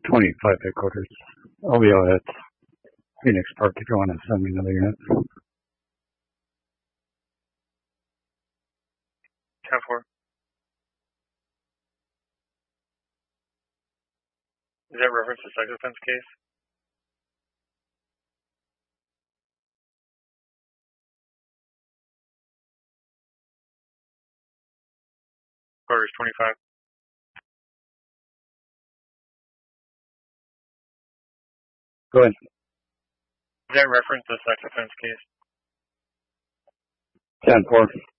25 headquarters. OVO at Phoenix Park if you want to send me another unit. 10-4. Is that reference to sex offense case? Quarters 25. Go ahead. Is that reference to sex offense case? 10-4.